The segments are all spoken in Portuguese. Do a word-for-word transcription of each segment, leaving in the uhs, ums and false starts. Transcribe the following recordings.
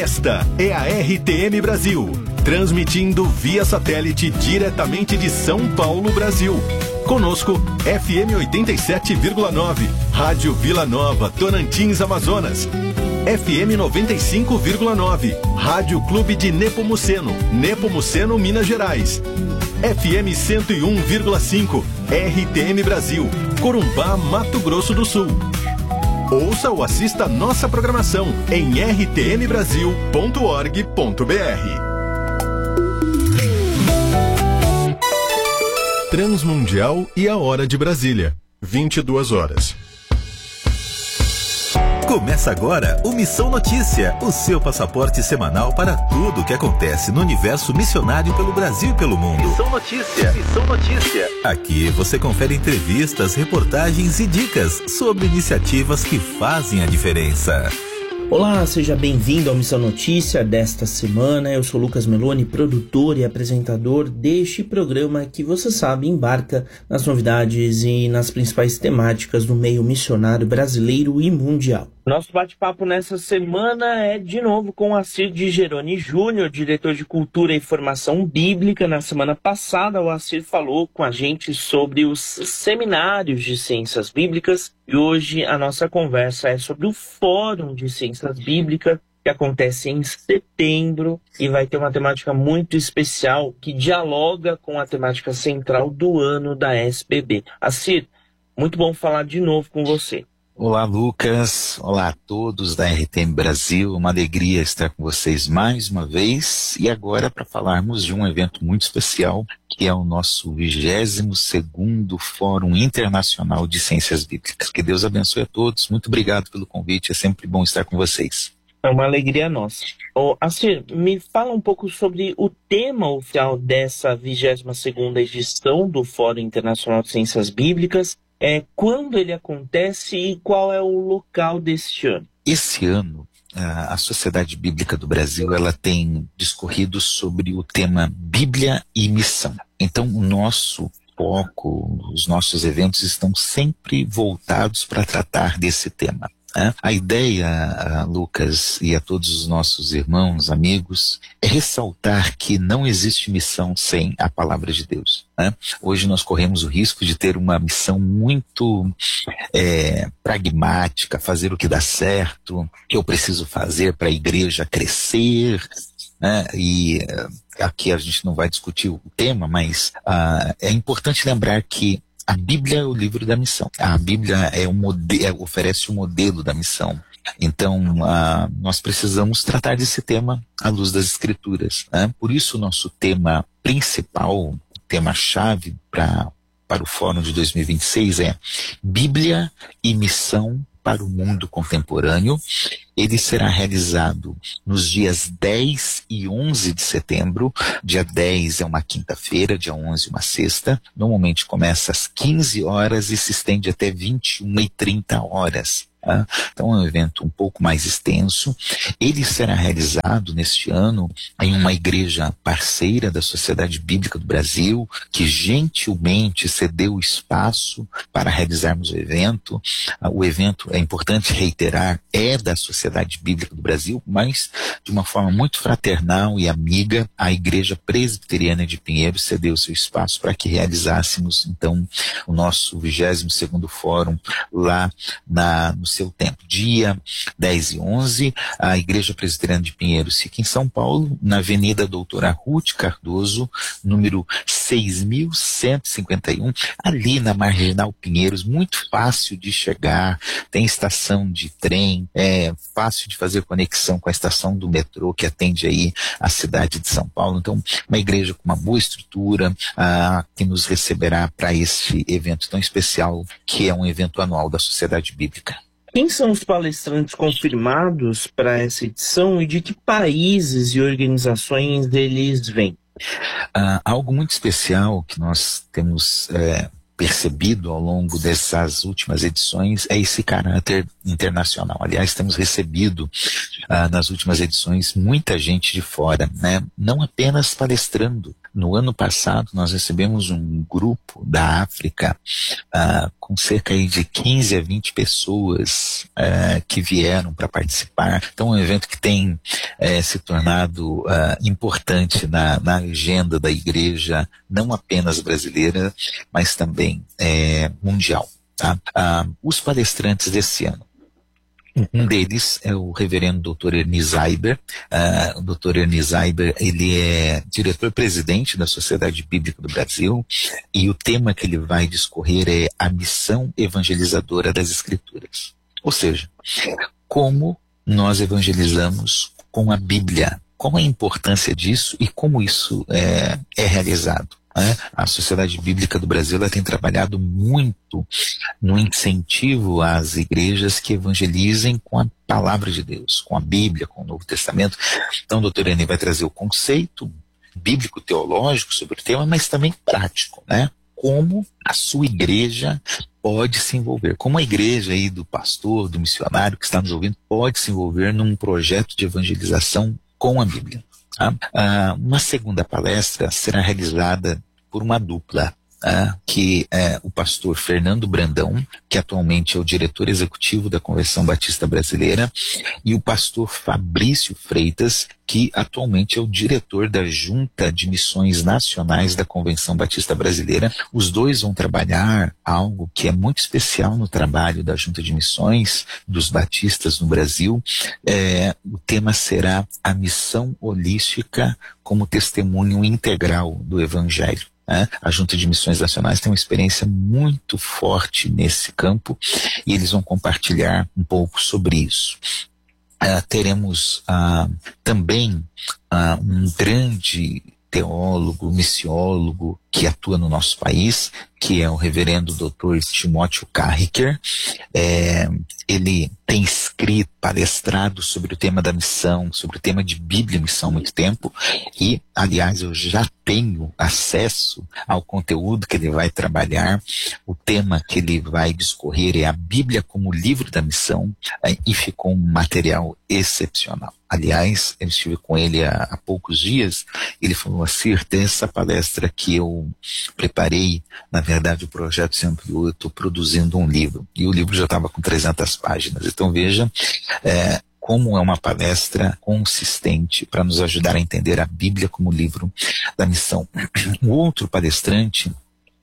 Esta é a R T M Brasil, transmitindo via satélite diretamente de São Paulo, Brasil. Conosco, F M oitenta e sete vírgula nove, Rádio Vila Nova, Tocantins, Amazonas. F M noventa e cinco vírgula nove, Rádio Clube de Nepomuceno, Nepomuceno, Minas Gerais. F M cento e um vírgula cinco, R T M Brasil, Corumbá, Mato Grosso do Sul. Ouça ou assista nossa programação em r t m brasil ponto org ponto b r. Transmundial e a hora de Brasília, vinte e duas horas. Começa agora o Missão Notícia, o seu passaporte semanal para tudo o que acontece no universo missionário pelo Brasil e pelo mundo. Missão Notícia, Missão Notícia. Aqui você confere entrevistas, reportagens e dicas sobre iniciativas que fazem a diferença. Olá, seja bem-vindo ao Missão Notícia desta semana. Eu sou Lucas Meloni, produtor e apresentador deste programa que, você sabe, embarca nas novidades e nas principais temáticas do meio missionário brasileiro e mundial. Nosso bate-papo nessa semana é de novo com Assir de Geroni Júnior, diretor de Cultura e Formação Bíblica. Na semana passada, o Assir falou com a gente sobre os seminários de ciências bíblicas e hoje a nossa conversa é sobre o Fórum de Ciências Bíblicas, que acontece em setembro e vai ter uma temática muito especial que dialoga com a temática central do ano da S B B. Assir, muito bom falar de novo com você. Olá, Lucas. Olá a todos da R T M Brasil. Uma alegria estar com vocês mais uma vez e agora para falarmos de um evento muito especial que é o nosso vigésimo segundo Fórum Internacional de Ciências Bíblicas. Que Deus abençoe a todos. Muito obrigado pelo convite. É sempre bom estar com vocês. É uma alegria nossa. Oh, Assir, me fala um pouco sobre o tema oficial dessa vigésima segunda edição do Fórum Internacional de Ciências Bíblicas. É, quando ele acontece e qual é o local deste ano? Esse ano, a Sociedade Bíblica do Brasil ela tem discorrido sobre o tema Bíblia e Missão. Então, o nosso foco, os nossos eventos estão sempre voltados para tratar desse tema. É? A ideia, Lucas, e a todos os nossos irmãos, amigos, é ressaltar que não existe missão sem a palavra de Deus. Né? Hoje nós corremos o risco de ter uma missão muito é, pragmática, fazer o que dá certo, o que eu preciso fazer para a igreja crescer. Né? E aqui a gente não vai discutir o tema, mas ah, é importante lembrar que a Bíblia é o livro da missão. A Bíblia é o modelo, é, oferece o modelo da missão. Então, uh, nós precisamos tratar desse tema à luz das Escrituras. Né? Por isso, o nosso tema principal, tema-chave para para o Fórum de dois mil e vinte e seis é Bíblia e Missão para o Mundo Contemporâneo. Ele será realizado nos dias dez e onze de setembro. Dia dez é uma quinta-feira, dia onze uma sexta. Normalmente começa às quinze horas e se estende até vinte e uma e trinta horas. Tá? Então é um evento um pouco mais extenso. Ele será realizado neste ano em uma igreja parceira da Sociedade Bíblica do Brasil, que gentilmente cedeu espaço para realizarmos o evento. O evento, é importante reiterar, é da Sociedade Bíblica do Brasil, mas de uma forma muito fraternal e amiga, a Igreja Presbiteriana de Pinheiros cedeu seu espaço para que realizássemos então o nosso vigésimo segundo Fórum lá na, no seu tempo. Dia dez e onze, a Igreja Presbiteriana de Pinheiros fica em São Paulo, na Avenida Doutora Ruth Cardoso, número seis mil cento e cinquenta e um, ali na Marginal Pinheiros, muito fácil de chegar, tem estação de trem, é fácil de fazer conexão com a estação do metrô que atende aí a cidade de São Paulo. Então, uma igreja com uma boa estrutura, ah, que nos receberá para este evento tão especial, que é um evento anual da Sociedade Bíblica. Quem são os palestrantes confirmados para essa edição e de que países e organizações eles vêm? Ah, algo muito especial que nós temos é, percebido ao longo dessas últimas edições é esse caráter internacional. Aliás, temos recebido ah, nas últimas edições muita gente de fora, né? Não apenas palestrando, No ano passado, nós recebemos um grupo da África uh, com cerca aí de quinze a vinte pessoas uh, que vieram para participar. Então, é um evento que tem uh, se tornado uh, importante na, na agenda da igreja, não apenas brasileira, mas também uh, mundial. Tá? Uh, os palestrantes desse ano. Um deles é o reverendo doutor Ernie Zaiber. Uh, o doutor Ernie Zaiber, ele é diretor-presidente da Sociedade Bíblica do Brasil, e o tema que ele vai discorrer é a missão evangelizadora das Escrituras. Ou seja, como nós evangelizamos com a Bíblia, qual a importância disso e como isso é, é realizado. É, a Sociedade Bíblica do Brasil ela tem trabalhado muito no incentivo às igrejas que evangelizem com a palavra de Deus, com a Bíblia, com o Novo Testamento. Então o doutor Ernie vai trazer o conceito bíblico-teológico sobre o tema, mas também prático, né? Como a sua igreja pode se envolver, como a igreja aí do pastor, do missionário que está nos ouvindo, pode se envolver num projeto de evangelização com a Bíblia. Ah, uma segunda palestra será realizada por uma dupla, ah, que é o pastor Fernando Brandão, que atualmente é o diretor executivo da Convenção Batista Brasileira, e o pastor Fabrício Freitas, que atualmente é o diretor da Junta de Missões Nacionais da Convenção Batista Brasileira. Os dois vão trabalhar algo que é muito especial no trabalho da Junta de Missões dos Batistas no Brasil. É, o tema será a missão holística como testemunho integral do Evangelho. É, a Junta de Missões Nacionais tem uma experiência muito forte nesse campo e eles vão compartilhar um pouco sobre isso. Uh, teremos uh, também uh, um grande teólogo, missiólogo que atua no nosso país, que é o reverendo doutor Timóteo Carricker. É, ele tem escrito, palestrado sobre o tema da missão, sobre o tema de Bíblia e missão há muito tempo, e, aliás, eu já tenho acesso ao conteúdo que ele vai trabalhar. O tema que ele vai discorrer é a Bíblia como livro da missão, e ficou um material excepcional. Aliás, eu estive com ele há, há poucos dias, ele falou assim, essa palestra que eu preparei, na verdade o projeto se ampliou, eu estou produzindo um livro, e o livro já estava com trezentas páginas, então veja é, como é uma palestra consistente para nos ajudar a entender a Bíblia como livro da missão. O outro palestrante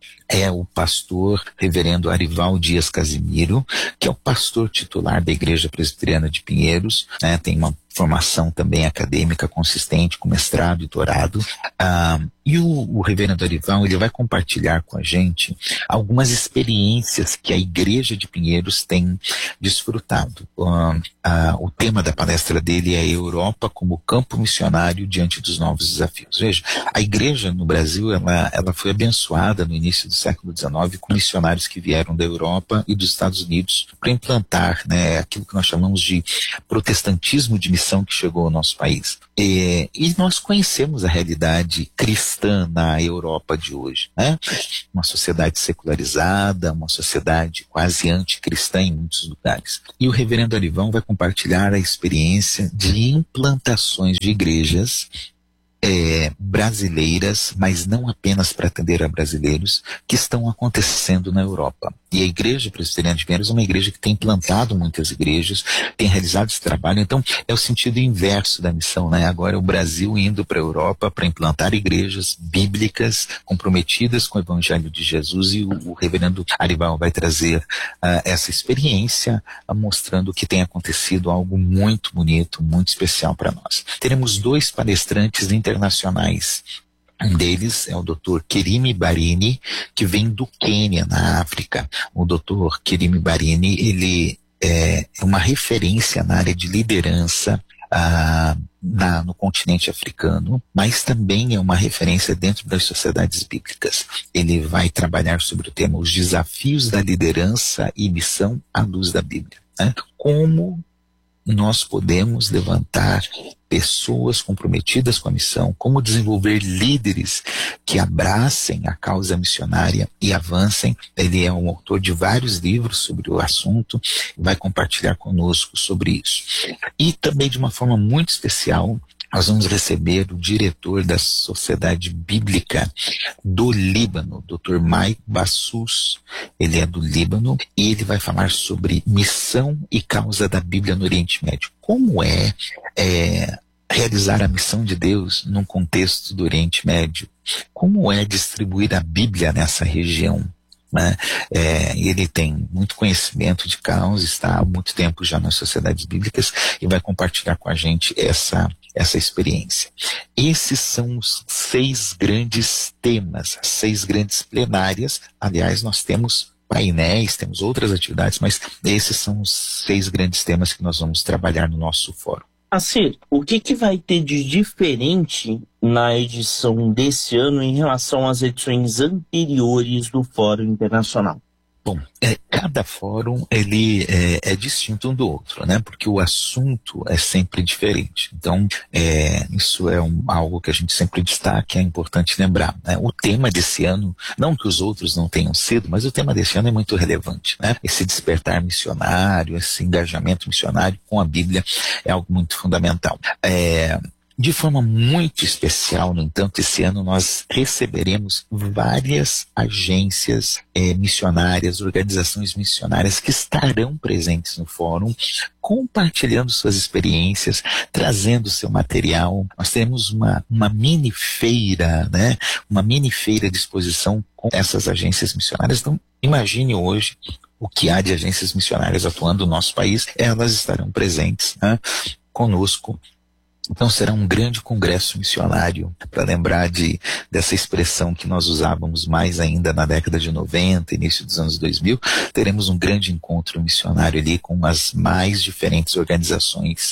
é o pastor reverendo Arival Dias Casimiro, que é o pastor titular da Igreja Presbiteriana de Pinheiros, né, tem uma formação também acadêmica consistente, com mestrado e doutorado. Ah, e o, o reverendo Arival, ele vai compartilhar com a gente algumas experiências que a Igreja de Pinheiros tem desfrutado. Ah, ah, o tema da palestra dele é a Europa como campo missionário diante dos novos desafios. Veja, a Igreja no Brasil, ela, ela foi abençoada no início do século dezenove com missionários que vieram da Europa e dos Estados Unidos para implantar, né, aquilo que nós chamamos de protestantismo de missão que chegou ao nosso país. E, e nós conhecemos a realidade cristã na Europa de hoje, né? Uma sociedade secularizada, uma sociedade quase anticristã em muitos lugares. E o reverendo Arivão vai compartilhar a experiência de implantações de igrejas É, brasileiras, mas não apenas para atender a brasileiros, que estão acontecendo na Europa. E a Igreja Presbiteriana de Pinheiros é uma igreja que tem implantado muitas igrejas, tem realizado esse trabalho, então é o sentido inverso da missão, né? Agora é o Brasil indo para a Europa para implantar igrejas bíblicas comprometidas com o Evangelho de Jesus, e o, o reverendo Arival vai trazer uh, essa experiência, uh, mostrando que tem acontecido algo muito bonito, muito especial para nós. Teremos dois palestrantes internacionais. Um deles é o doutor Kerime Barini, que vem do Quênia, na África. O doutor Kerime Barini, ele é uma referência na área de liderança ah, na, no continente africano, mas também é uma referência dentro das sociedades bíblicas. Ele vai trabalhar sobre o tema Os Desafios da Liderança e Missão à Luz da Bíblia, né? Como nós podemos levantar pessoas comprometidas com a missão, como desenvolver líderes que abracem a causa missionária e avancem. Ele é um autor de vários livros sobre o assunto, vai compartilhar conosco sobre isso. E também, de uma forma muito especial, nós vamos receber o diretor da Sociedade Bíblica do Líbano, doutor Mike Bassus. Ele é do Líbano e ele vai falar sobre missão e causa da Bíblia no Oriente Médio. Como é, é realizar a missão de Deus num contexto do Oriente Médio? Como é distribuir a Bíblia nessa região? Né? É, ele tem muito conhecimento de causa, está há muito tempo já nas sociedades bíblicas e vai compartilhar com a gente essa, essa experiência. Esses são os seis grandes temas, as seis grandes plenárias. Aliás, nós temos painéis, temos outras atividades, mas esses são os seis grandes temas que nós vamos trabalhar no nosso fórum. Acir, o que, que vai ter de diferente na edição desse ano em relação às edições anteriores do Fórum Internacional? Bom, é, cada fórum ele é, é distinto um do outro, né? Porque o assunto é sempre diferente. Então, é, isso é um, algo que a gente sempre destaca, é importante lembrar, né? O tema desse ano, não que os outros não tenham sido, mas o tema desse ano é muito relevante, né? Esse despertar missionário, esse engajamento missionário com a Bíblia é algo muito fundamental. É... De forma muito especial, no entanto, esse ano nós receberemos várias agências eh, missionárias, organizações missionárias que estarão presentes no fórum, compartilhando suas experiências, trazendo seu material. Nós teremos uma, uma mini feira, né? Uma mini feira de exposição com essas agências missionárias. Então, imagine hoje o que há de agências missionárias atuando no nosso país. Elas estarão presentes, né, conosco. Então será um grande congresso missionário, para lembrar de, dessa expressão que nós usávamos mais ainda na década de noventa, início dos anos dois mil, teremos um grande encontro missionário ali com as mais diferentes organizações,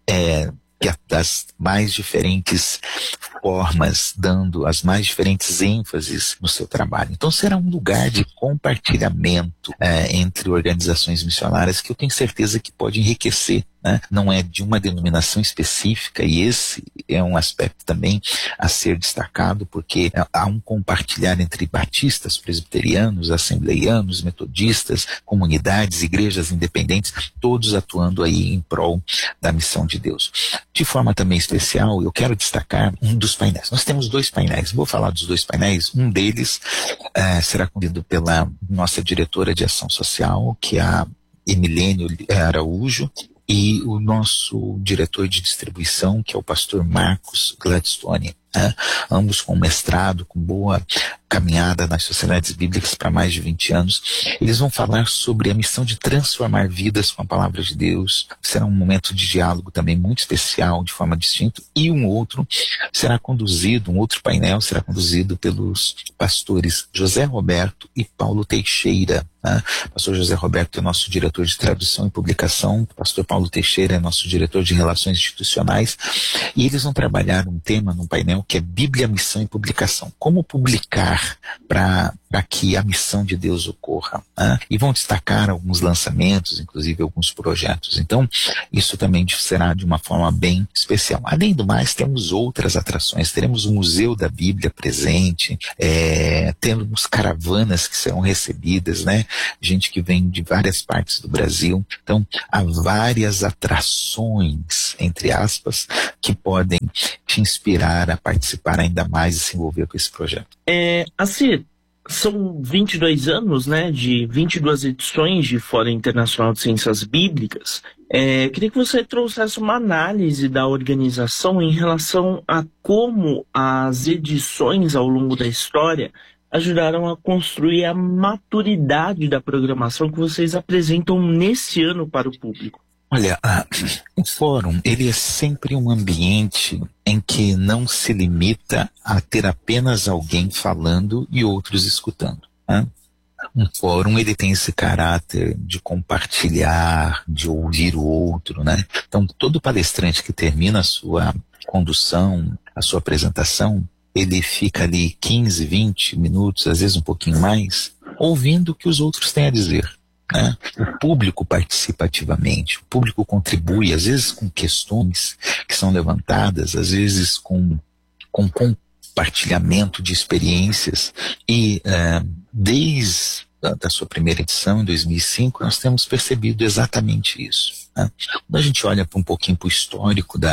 é, das mais diferentes formas, dando as mais diferentes ênfases no seu trabalho. Então será um lugar de compartilhamento é, entre organizações missionárias que eu tenho certeza que pode enriquecer, né? Não é de uma denominação específica, e esse é um aspecto também a ser destacado, porque há um compartilhar entre batistas, presbiterianos, assembleianos, metodistas, comunidades, igrejas independentes, todos atuando aí em prol da missão de Deus. De forma também especial, eu quero destacar um dos painéis. Nós temos dois painéis, vou falar dos dois painéis. Um deles uh, será conduzido pela nossa diretora de ação social, que é a Emilênio Araújo, e o nosso diretor de distribuição, que é o pastor Marcos Gladstone, né? Ambos com mestrado, com boa caminhada nas sociedades bíblicas para mais de vinte anos. Eles vão falar sobre a missão de transformar vidas com a palavra de Deus. Será um momento de diálogo também muito especial, de forma distinta. E um outro será conduzido, um outro painel será conduzido pelos pastores José Roberto e Paulo Teixeira. Né? O pastor José Roberto é nosso diretor de tradução e publicação, o pastor Paulo Teixeira é nosso diretor de relações institucionais, e eles vão trabalhar um tema num painel que é Bíblia, Missão e Publicação. Como publicar para que a missão de Deus ocorra. Né? E vão destacar alguns lançamentos, inclusive alguns projetos. Então, isso também será de uma forma bem especial. Além do mais, temos outras atrações. Teremos o Museu da Bíblia presente, é, temos caravanas que serão recebidas, né? Gente que vem de várias partes do Brasil. Então, há várias atrações, entre aspas, que podem te inspirar a participar ainda mais e se envolver com esse projeto. É, assim, são vinte e dois anos, né, de vinte e duas edições de Fórum Internacional de Ciências Bíblicas. É, queria que você trouxesse uma análise da organização em relação a como as edições ao longo da história ajudaram a construir a maturidade da programação que vocês apresentam nesse ano para o público. Olha, a, o fórum, ele é sempre um ambiente em que não se limita a ter apenas alguém falando e outros escutando. Né? Um fórum, ele tem esse caráter de compartilhar, de ouvir o outro, né? Então, todo palestrante que termina a sua condução, a sua apresentação, ele fica ali quinze, vinte minutos, às vezes um pouquinho mais, ouvindo o que os outros têm a dizer. Né? O público participa ativamente, o público contribui, às vezes com questões que são levantadas, às vezes com, com compartilhamento de experiências, e uh, desde a da sua primeira edição, em dois mil e cinco, nós temos percebido exatamente isso. Né? Quando a gente olha para um pouquinho para o histórico da,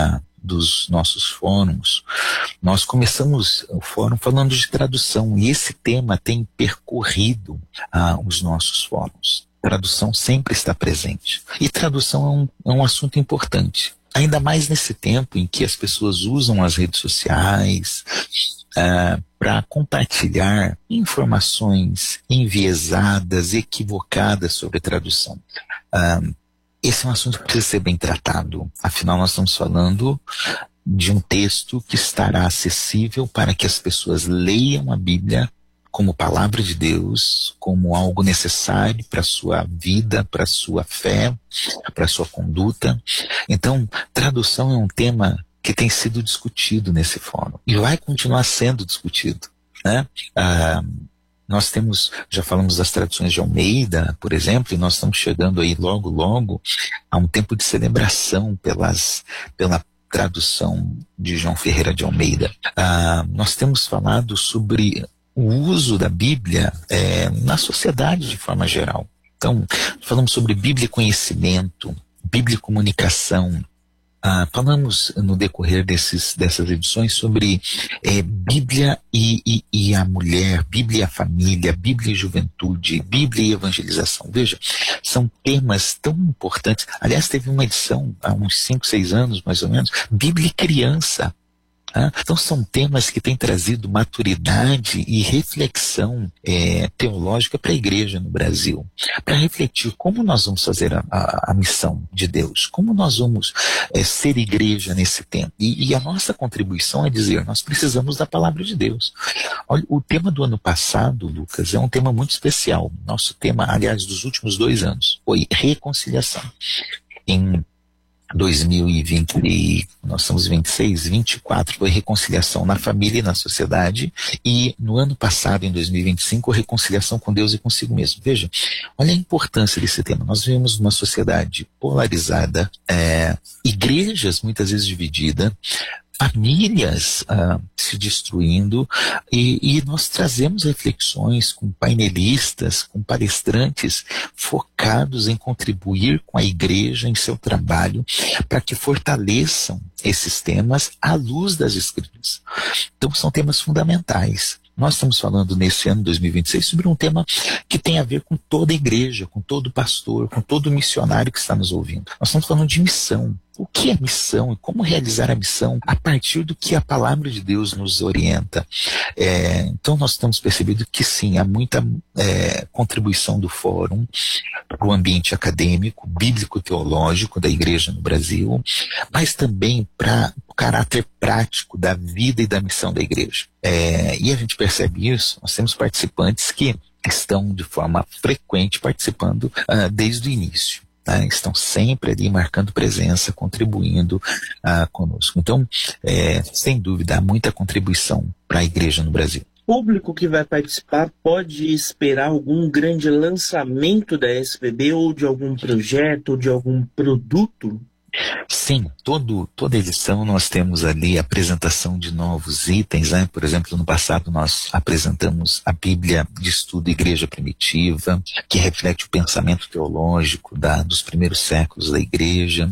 dos nossos fóruns, nós começamos o fórum falando de tradução, e esse tema tem percorrido ah, os nossos fóruns. Tradução sempre está presente. E tradução é um, é um assunto importante. Ainda mais nesse tempo em que as pessoas usam as redes sociais uh, para compartilhar informações enviesadas, equivocadas sobre tradução. Uh, esse é um assunto que precisa ser bem tratado. Afinal, nós estamos falando de um texto que estará acessível para que as pessoas leiam a Bíblia como palavra de Deus, como algo necessário para a sua vida, para a sua fé, para a sua conduta. Então, tradução é um tema que tem sido discutido nesse fórum e vai continuar sendo discutido, né? Ah, nós temos, já falamos das traduções de Almeida, por exemplo, e nós estamos chegando aí logo, logo a um tempo de celebração pelas, pela tradução de João Ferreira de Almeida. Ah, nós temos falado sobre o uso da Bíblia é, na sociedade de forma geral. Então, falamos sobre Bíblia e conhecimento, Bíblia e comunicação. Ah, falamos no decorrer desses, dessas edições sobre é, Bíblia e, e, e a mulher, Bíblia e a família, Bíblia e juventude, Bíblia e evangelização. Veja, são temas tão importantes. Aliás, teve uma edição há uns cinco, seis anos, mais ou menos, Bíblia e criança. Então são temas que têm trazido maturidade e reflexão é, teológica para a igreja no Brasil, para refletir como nós vamos fazer a, a, a missão de Deus, como nós vamos é, ser igreja nesse tempo. E, e a nossa contribuição é dizer, nós precisamos da palavra de Deus. Olha, o tema do ano passado, Lucas, é um tema muito especial. Nosso tema, aliás, dos últimos dois anos, foi reconciliação. Em dois mil e vinte, nós estamos em vinte e seis, vinte e quatro, foi reconciliação na família e na sociedade, e no ano passado, em dois mil e vinte e cinco, reconciliação com Deus e consigo mesmo. Veja, olha a importância desse tema. Nós vivemos numa sociedade polarizada, é, igrejas muitas vezes divididas, famílias ah, se destruindo, e, e nós trazemos reflexões com painelistas, com palestrantes focados em contribuir com a igreja em seu trabalho para que fortaleçam esses temas à luz das Escrituras. Então são temas fundamentais. Nós estamos falando nesse ano dois mil e vinte e seis sobre um tema que tem a ver com toda a igreja, com todo pastor, com todo missionário que está nos ouvindo. Nós estamos falando de missão. O que é missão e como realizar a missão a partir do que a palavra de Deus nos orienta. É, então nós estamos percebendo que sim, há muita é, contribuição do fórum para o ambiente acadêmico, bíblico-teológico da igreja no Brasil, mas também para o caráter prático da vida e da missão da igreja. É, e a gente percebe isso, nós temos participantes que estão de forma frequente participando uh, desde o início. Tá? Estão sempre ali marcando presença, contribuindo uh, conosco. Então, é, sem dúvida, há muita contribuição para a igreja no Brasil. O público que vai participar pode esperar algum grande lançamento da S P B ou de algum projeto ou de algum produto? Sim, todo, toda edição nós temos ali a apresentação de novos itens, né? Por exemplo, no passado nós apresentamos a Bíblia de Estudo Igreja Primitiva, que reflete o pensamento teológico da, dos primeiros séculos da igreja.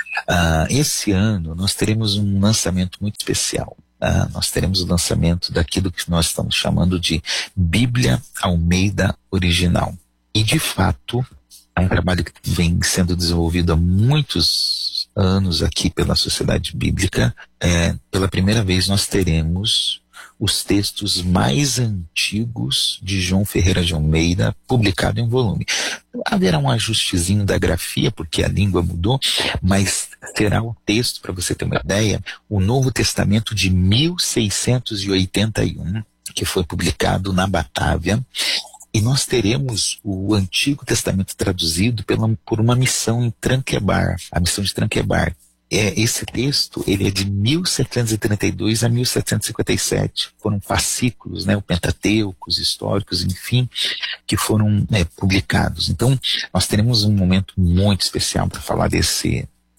Ah, esse ano nós teremos um lançamento muito especial. Ah, nós teremos o lançamento daquilo que nós estamos chamando de Bíblia Almeida Original. E de fato, é um trabalho que vem sendo desenvolvido há muitos anos aqui pela Sociedade Bíblica. É, pela primeira vez nós teremos os textos mais antigos de João Ferreira de Almeida publicado em um volume. Haverá um ajustezinho da grafia, porque a língua mudou, mas será o texto, para você ter uma ideia, o Novo Testamento de mil seiscentos e oitenta e um, que foi publicado na Batávia. E nós teremos o Antigo Testamento traduzido pela, por uma missão em Tranquebar, a missão de Tranquebar. É, esse texto ele é de mil setecentos e trinta e dois a mil setecentos e cinquenta e sete. Foram fascículos, né, o Pentateuco, os históricos, enfim, que foram é, publicados. Então, nós teremos um momento muito especial para falar desse,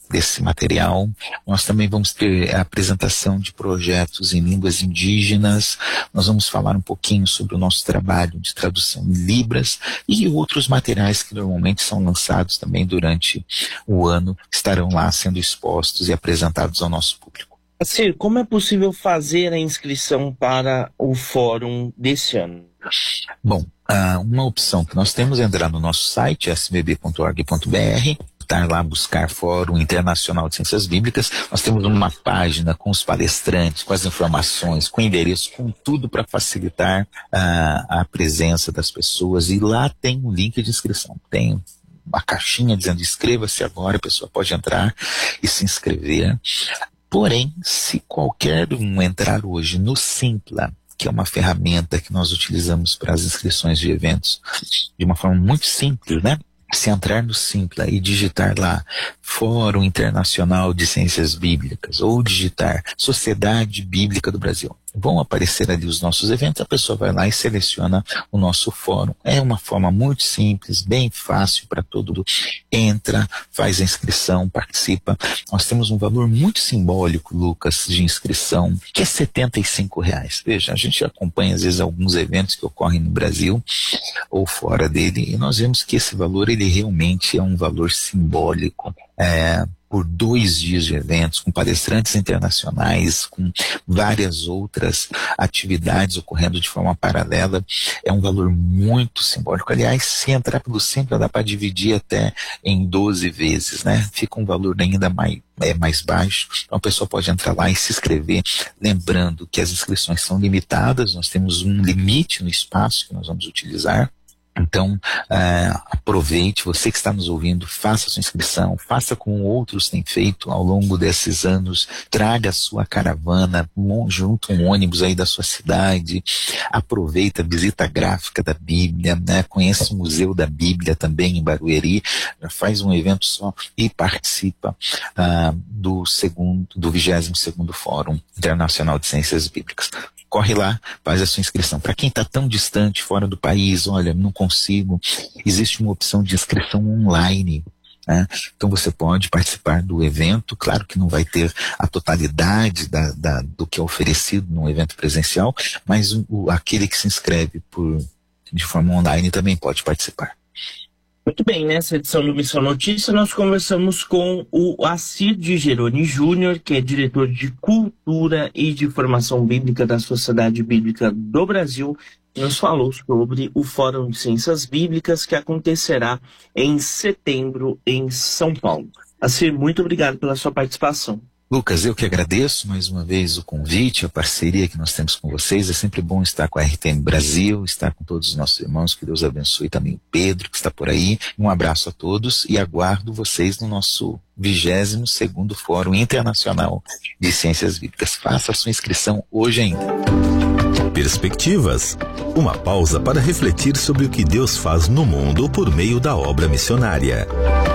desse material. Nós também vamos ter a apresentação de projetos em línguas indígenas, nós vamos falar um pouquinho sobre o nosso trabalho de tradução em Libras e outros materiais que normalmente são lançados também durante o ano, estarão lá sendo expostos e apresentados ao nosso público. Acir, como é possível fazer a inscrição para o fórum desse ano? Bom, uma opção que nós temos é entrar no nosso site, s b b ponto org ponto b r, estar lá, buscar Fórum Internacional de Ciências Bíblicas. Nós temos uma página com os palestrantes, com as informações, com endereço, com tudo para facilitar uh, a presença das pessoas. E lá tem um link de inscrição. Tem uma caixinha dizendo inscreva-se agora, a pessoa pode entrar e se inscrever. Porém, se qualquer um entrar hoje no Simpla, que é uma ferramenta que nós utilizamos para as inscrições de eventos de uma forma muito simples, né? Se entrar no Simpla e digitar lá Fórum Internacional de Ciências Bíblicas ou digitar Sociedade Bíblica do Brasil, vão aparecer ali os nossos eventos, a pessoa vai lá e seleciona o nosso fórum. É uma forma muito simples, bem fácil para todo mundo. Entra, faz a inscrição, participa. Nós temos um valor muito simbólico, Lucas, de inscrição, que é setenta e cinco reais. Veja, a gente acompanha às vezes alguns eventos que ocorrem no Brasil ou fora dele, e nós vemos que esse valor, ele realmente é um valor simbólico. É, por dois dias de eventos, com palestrantes internacionais, com várias outras atividades ocorrendo de forma paralela, é um valor muito simbólico. Aliás, se entrar pelo Simpla, dá para dividir até em doze vezes, né? Fica um valor ainda mais, é, mais baixo. Então a pessoa pode entrar lá e se inscrever, lembrando que as inscrições são limitadas, nós temos um limite no espaço que nós vamos utilizar. Então, uh, aproveite, você que está nos ouvindo, faça a sua inscrição, faça como outros têm feito ao longo desses anos, traga a sua caravana, junto um ônibus aí da sua cidade, aproveita, visita a gráfica da Bíblia, né? Conheça o Museu da Bíblia também em Barueri, faz um evento só e participa uh, do segundo, do vigésimo segundo Fórum Internacional de Ciências Bíblicas. Corre lá, faz a sua inscrição. Para quem está tão distante, fora do país, olha, não consigo, existe uma opção de inscrição online, né? Então você pode participar do evento, claro que não vai ter a totalidade da, da, do que é oferecido num evento presencial, mas o, aquele que se inscreve por, de forma online também pode participar. Muito bem, nessa edição do Missão Notícia nós conversamos com o Acir de Geroni Júnior, que é diretor de Cultura e de Formação Bíblica da Sociedade Bíblica do Brasil, e nos falou sobre o Fórum de Ciências Bíblicas que acontecerá em setembro em São Paulo. Acir, muito obrigado pela sua participação. Lucas, eu que agradeço mais uma vez o convite, a parceria que nós temos com vocês. É sempre bom estar com a R T M Brasil, estar com todos os nossos irmãos. Que Deus abençoe também o Pedro, que está por aí. Um abraço a todos e aguardo vocês no nosso vigésimo segundo Fórum Internacional de Ciências Bíblicas. Faça a sua inscrição hoje ainda. Perspectivas. Uma pausa para refletir sobre o que Deus faz no mundo por meio da obra missionária.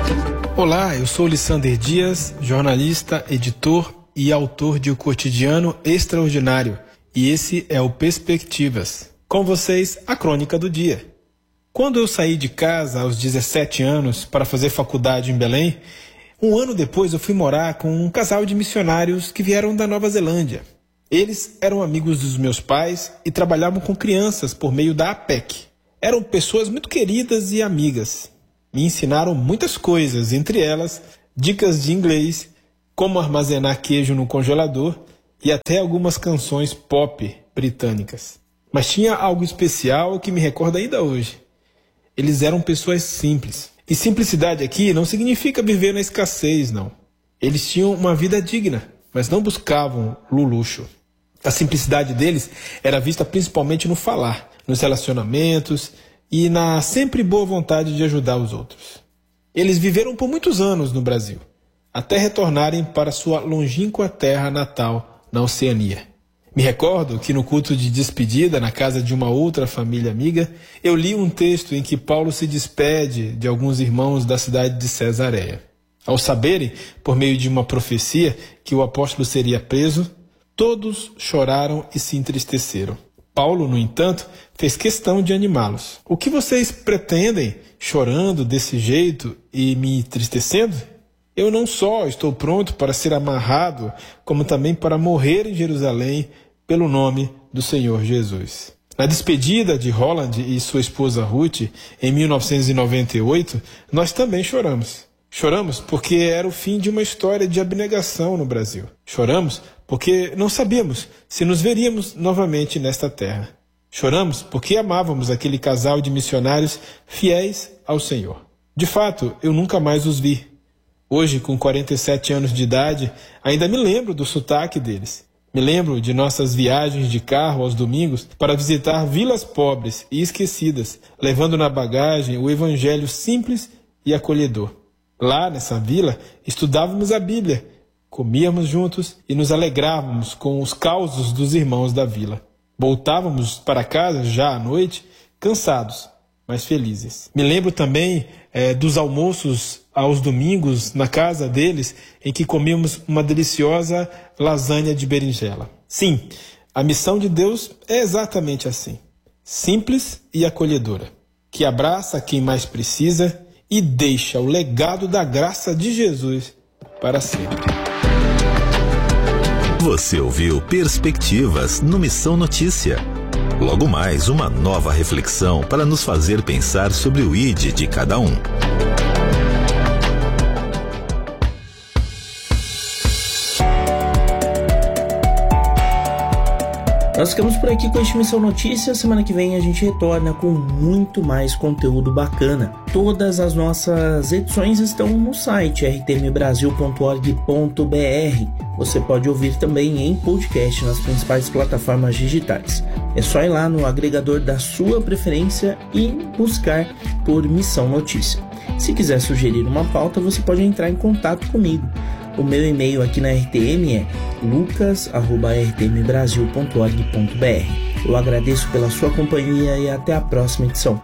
Olá, eu sou Lissander Dias, jornalista, editor e autor de O Cotidiano Extraordinário, e esse é o Perspectivas. Com vocês, a crônica do dia. Quando eu saí de casa aos dezessete anos para fazer faculdade em Belém, um ano depois eu fui morar com um casal de missionários que vieram da Nova Zelândia. Eles eram amigos dos meus pais e trabalhavam com crianças por meio da A P E C. Eram pessoas muito queridas e amigas. Me ensinaram muitas coisas, entre elas dicas de inglês, como armazenar queijo no congelador e até algumas canções pop britânicas. Mas tinha algo especial que me recorda ainda hoje. Eles eram pessoas simples. E simplicidade aqui não significa viver na escassez, não. Eles tinham uma vida digna, mas não buscavam o luxo. A simplicidade deles era vista principalmente no falar, nos relacionamentos e na sempre boa vontade de ajudar os outros. Eles viveram por muitos anos no Brasil, até retornarem para sua longínqua terra natal na Oceania. Me recordo que no culto de despedida na casa de uma outra família amiga, eu li um texto em que Paulo se despede de alguns irmãos da cidade de Cesareia. Ao saberem, por meio de uma profecia, que o apóstolo seria preso, todos choraram e se entristeceram. Paulo, no entanto, fez questão de animá-los. O que vocês pretendem, chorando desse jeito e me entristecendo? Eu não só estou pronto para ser amarrado, como também para morrer em Jerusalém pelo nome do Senhor Jesus. Na despedida de Roland e sua esposa Ruth, em mil novecentos e noventa e oito, nós também choramos. Choramos porque era o fim de uma história de abnegação no Brasil. Choramos porque não sabíamos se nos veríamos novamente nesta terra. Choramos porque amávamos aquele casal de missionários fiéis ao Senhor. De fato, eu nunca mais os vi. Hoje, com quarenta e sete anos de idade, ainda me lembro do sotaque deles. Me lembro de nossas viagens de carro aos domingos para visitar vilas pobres e esquecidas, levando na bagagem o evangelho simples e acolhedor. Lá, nessa vila, estudávamos a Bíblia, comíamos juntos e nos alegrávamos com os causos dos irmãos da vila. Voltávamos para casa, já à noite, cansados, mas felizes. Me lembro também é, dos almoços aos domingos na casa deles, em que comíamos uma deliciosa lasanha de berinjela. Sim, a missão de Deus é exatamente assim, simples e acolhedora, que abraça quem mais precisa e deixa o legado da graça de Jesus para sempre. Você ouviu Perspectivas no Missão Notícia. Logo mais, uma nova reflexão para nos fazer pensar sobre o I D de cada um. Nós ficamos por aqui com este Missão Notícia. Semana que vem a gente retorna com muito mais conteúdo bacana. Todas as nossas edições estão no site r t m brasil ponto org ponto b r. Você pode ouvir também em podcast nas principais plataformas digitais. É só ir lá no agregador da sua preferência e buscar por Missão Notícia. Se quiser sugerir uma pauta, você pode entrar em contato comigo. O meu e-mail aqui na R T M é lucas arroba r t m brasil ponto org ponto b r. Eu agradeço pela sua companhia e até a próxima edição.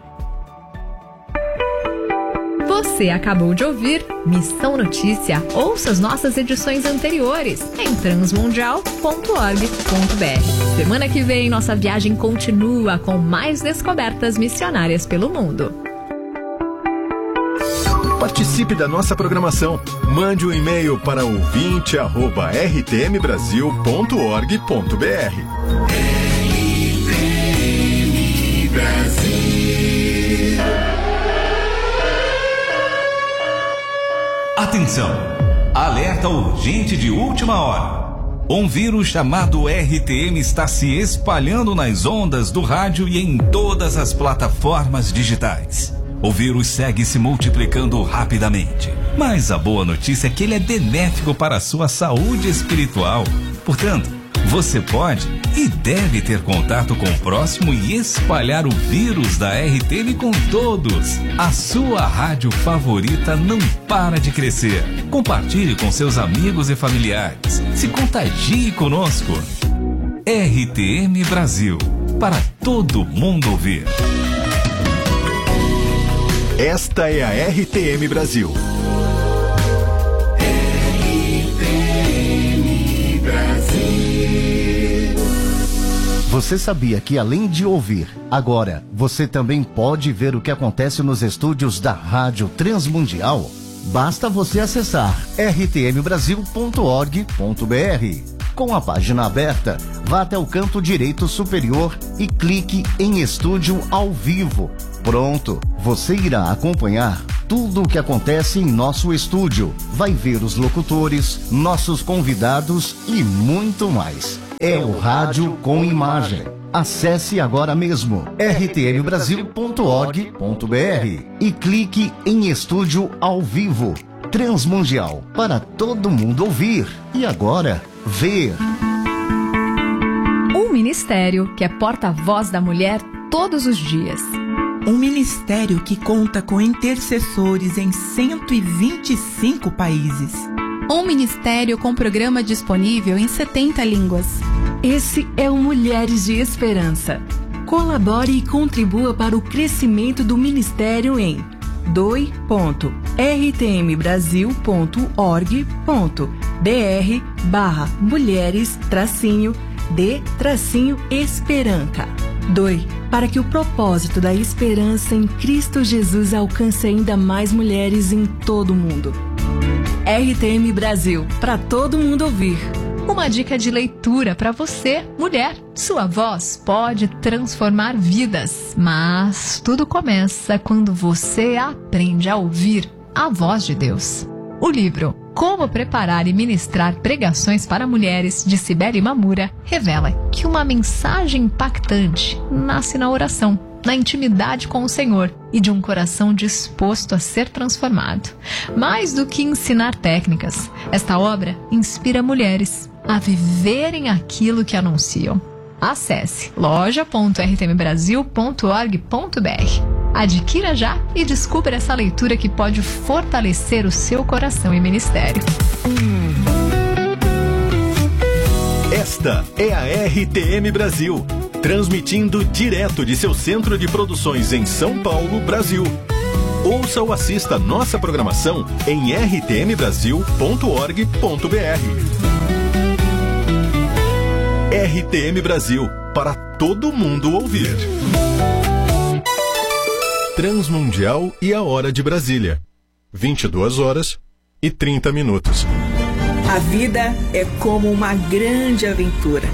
Você acabou de ouvir Missão Notícia. Ouça as nossas edições anteriores em transmundial ponto org ponto b r. Semana que vem, nossa viagem continua com mais descobertas missionárias pelo mundo. Participe da nossa programação. Mande um e-mail para ouvinte arroba r t m brasil ponto org ponto b r. R T M Brasil. Atenção! Alerta urgente de última hora. Um vírus chamado R T M está se espalhando nas ondas do rádio e em todas as plataformas digitais. O vírus segue se multiplicando rapidamente, mas a boa notícia é que ele é benéfico para a sua saúde espiritual. Portanto, você pode e deve ter contato com o próximo e espalhar o vírus da R T M com todos. A sua rádio favorita não para de crescer. Compartilhe com seus amigos e familiares. Se contagie conosco. R T M Brasil, para todo mundo ouvir. Esta é a R T M Brasil. R T M Brasil. Você sabia que além de ouvir, agora você também pode ver o que acontece nos estúdios da Rádio Transmundial? Basta você acessar r t m brasil ponto org ponto b r. Com a página aberta, vá até o canto direito superior e clique em Estúdio ao Vivo. Pronto, você irá acompanhar tudo o que acontece em nosso estúdio. Vai ver os locutores, nossos convidados e muito mais. É o rádio com imagem. Acesse agora mesmo r t m brasil ponto org ponto b r e clique em Estúdio ao Vivo. Transmundial, para todo mundo ouvir e agora ver. Um ministério que é porta-voz da mulher todos os dias. Um ministério que conta com intercessores em cento e vinte e cinco países. Um ministério com programa disponível em setenta línguas. Esse é o Mulheres de Esperança. Colabore e contribua para o crescimento do ministério em doe ponto r t m brasil ponto org ponto b r barra mulheres tracinho de tracinho esperança. Doe para que o propósito da esperança em Cristo Jesus alcance ainda mais mulheres em todo o mundo. R T M Brasil, para todo mundo ouvir. Uma dica de leitura para você, mulher. Sua voz pode transformar vidas, mas tudo começa quando você aprende a ouvir a voz de Deus. O livro Como Preparar e Ministrar Pregações para Mulheres, de Cibele Mamura, revela que uma mensagem impactante nasce na oração, na intimidade com o Senhor e de um coração disposto a ser transformado. Mais do que ensinar técnicas, esta obra inspira mulheres a viverem aquilo que anunciam. Acesse loja ponto r t m brasil ponto org ponto b r. Adquira já e descubra essa leitura que pode fortalecer o seu coração e ministério. Esta é a R T M Brasil, transmitindo direto de seu centro de produções em São Paulo, Brasil. Ouça ou assista nossa programação em r t m brasil ponto org ponto b r. R T M Brasil, para todo mundo ouvir. Transmundial e a hora de Brasília. vinte e duas horas e trinta minutos. A vida é como uma grande aventura.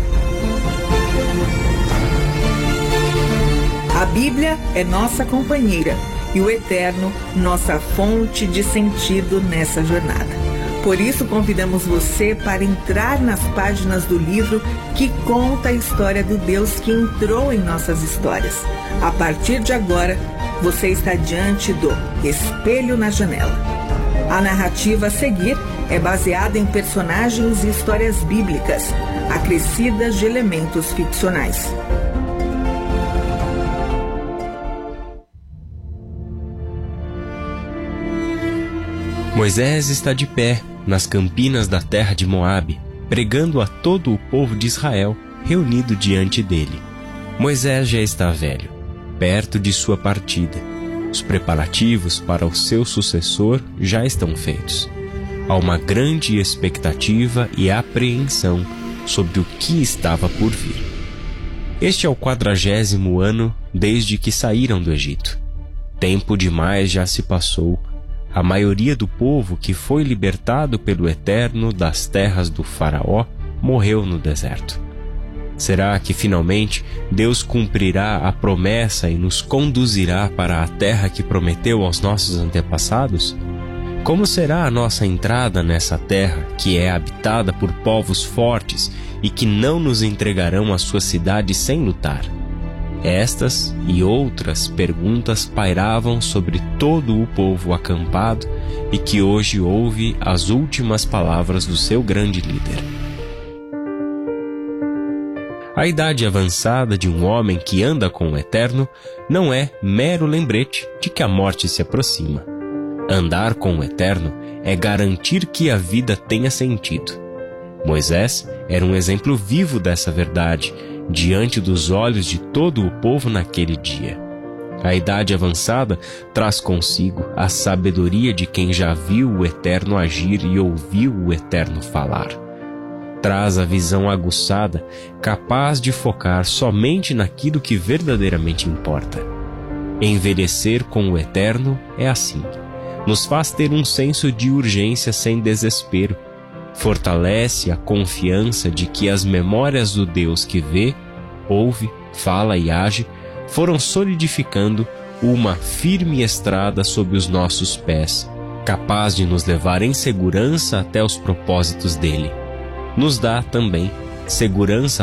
A Bíblia é nossa companheira e o Eterno, nossa fonte de sentido nessa jornada. Por isso, convidamos você para entrar nas páginas do livro que conta a história do Deus que entrou em nossas histórias. A partir de agora, você está diante do Espelho na Janela. A narrativa a seguir é baseada em personagens e histórias bíblicas, acrescidas de elementos ficcionais. Moisés está de pé nas campinas da terra de Moabe, pregando a todo o povo de Israel reunido diante dele. Moisés já está velho, perto de sua partida. Os preparativos para o seu sucessor já estão feitos. Há uma grande expectativa e apreensão sobre o que estava por vir. Este é o quadragésimo ano desde que saíram do Egito. Tempo demais já se passou. A maioria do povo que foi libertado pelo Eterno das terras do Faraó morreu no deserto. Será que finalmente Deus cumprirá a promessa e nos conduzirá para a terra que prometeu aos nossos antepassados? Como será a nossa entrada nessa terra que é habitada por povos fortes e que não nos entregarão a sua cidade sem lutar? Estas e outras perguntas pairavam sobre todo o povo acampado e que hoje ouve as últimas palavras do seu grande líder. A idade avançada de um homem que anda com o Eterno não é mero lembrete de que a morte se aproxima. Andar com o Eterno é garantir que a vida tenha sentido. Moisés era um exemplo vivo dessa verdade, diante dos olhos de todo o povo naquele dia. A idade avançada traz consigo a sabedoria de quem já viu o Eterno agir e ouviu o Eterno falar. Traz a visão aguçada, capaz de focar somente naquilo que verdadeiramente importa. Envelhecer com o Eterno é assim. Nos faz ter um senso de urgência sem desespero. Fortalece a confiança de que as memórias do Deus que vê, ouve, fala e age foram solidificando uma firme estrada sob os nossos pés, capaz de nos levar em segurança até os propósitos dele. Nos dá também segurança